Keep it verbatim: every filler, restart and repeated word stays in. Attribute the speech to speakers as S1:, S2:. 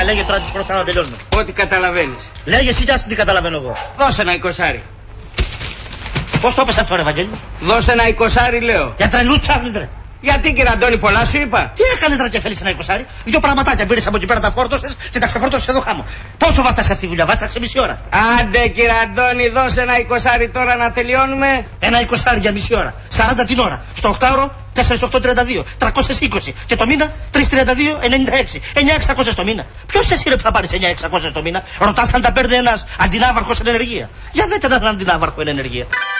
S1: λέγε τώρα τις χρωστάω να τελειώνουμε.
S2: Ό,τι καταλαβαίνεις.
S1: Λέγε εσύ, τι καταλαβαίνω εγώ.
S2: Δώσε ένα εικοσάρι.
S1: Πώς το έπες αυτό, ρε Βαγγέλη?
S2: Δώσε ένα εικοσάρι, λέω.
S1: Για τρελούς ψάχνεις, ρε.
S2: Γιατί, κύριε Αντώνη, πολλά σου είπα.
S1: Τι έκανες, ρε, και θέλεις ένα εικοσάρι? Δύο πραγματάκια πήρες από εκεί πέρα, τα φόρτωσες και τα ξεφόρτωσες εδώ χάμω. Πόσο βάσταξε αυτή η δουλειά? Βάσταξε μισή ώρα.
S2: Άντε, κύριε Αντώνη, δώσε ένα εικοσάρι τώρα να τελειώνουμε.
S1: Ένα εικοσάρι για μισή ώρα. σαράντα την ώρα. Στο οκτάωρο τέσσερα οκτώ τριάντα δύο. τριακόσια είκοσι. Και το μήνα τριακόσια τριάντα δύο ενενήντα έξι. εννιά εξακόσια στο μήνα. Ποιος εσύ, ρε, που θα πάρεις εννιά εξακόσια στο μήνα? Ρωτάς αν τα παίρνει ένας αντινάβαρχος εν ενεργεία. Για δέτε έναν αντινάβαρχο εν ενεργεία.